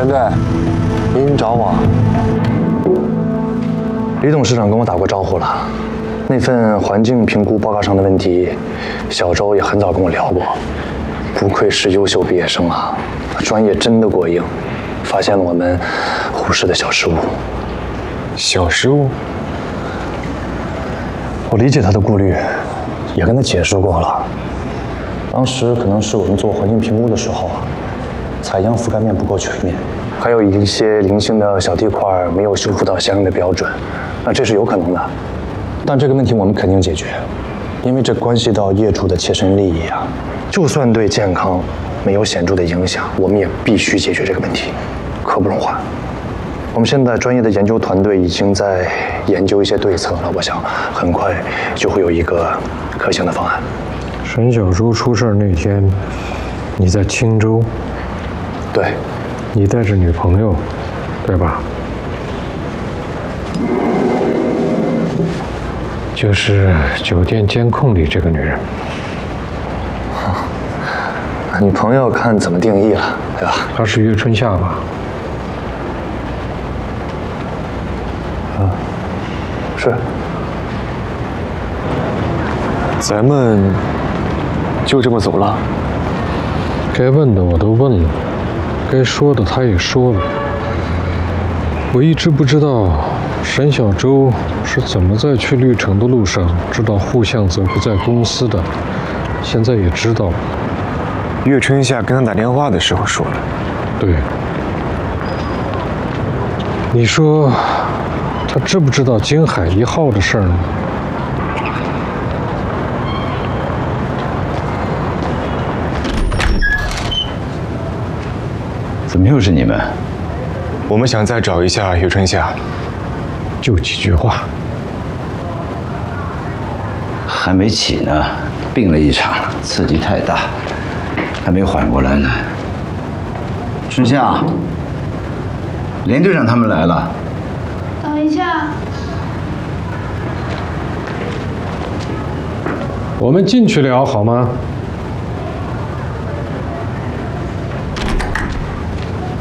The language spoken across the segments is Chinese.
哥，您找我？李董事长跟我打过招呼了，那份环境评估报告上的问题，小周也很早跟我聊过。不愧是优秀毕业生啊，专业真的过硬，发现了我们忽视的小失误。 小失误？ 我理解他的顾虑，也跟他解释过了。当时可能是我们做环境评估的时候，采样覆盖面不够全面，还有一些零星的小地块没有修复到相应的标准，那这是有可能的。但这个问题我们肯定解决，因为这关系到业主的切身利益啊。就算对健康没有显著的影响，我们也必须解决这个问题，刻不容缓。我们现在专业的研究团队已经在研究一些对策了，我想很快就会有一个可行的方案。 沈小舟出事那天，你在青州？ 对， 你带着女朋友，对吧？就是酒店监控里这个女人。 女朋友看怎么定义了，对吧？ 她是岳春夏吧？ 是。 咱们就这么走了？ 该问的我都问了，该说的他也说了。我一直不知道沈小舟是怎么在去绿城的路上知道户相泽不在公司的，现在也知道了。 岳春夏跟他打电话的时候说了。 对。你说他知不知道京海1号的事儿呢？ 怎么又是你们？ 我们想再找一下岳春夏。 就几句话。 还没起呢，病了一场，刺激太大，还没缓过来呢。春夏，连队长他们来了。 等一下。 我们进去聊好吗？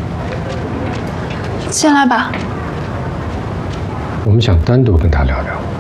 进来吧。 我们想单独跟他聊聊。